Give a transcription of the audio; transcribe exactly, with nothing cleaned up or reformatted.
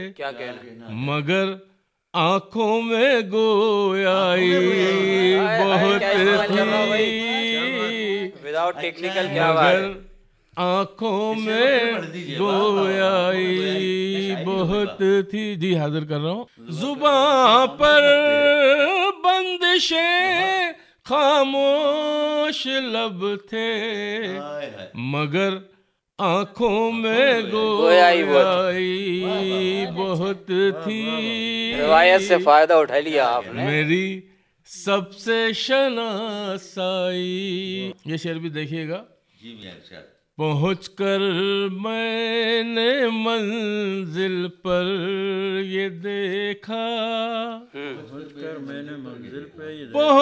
क्या कहना, मगर आंखों में गोयाई बहुत थी, विदाउट टेक्निकल क्या बात है। मगर आंखों में गोयाई बहुत थी। जी हाजिर कर रहा हूँ। जुबां पर बंदिशें खामोश लब थे, मगर आंखों में गोयाई गोयाई बहुत थी। रिवायत से फायदा उठा लिया आपने। मेरी सबसे शनासाई। ये शेर भी देखिएगा। पहुँच कर मैंने मंजिल पर ये देखा, पहुंच कर मैंने मंजिल पे ये पहुंच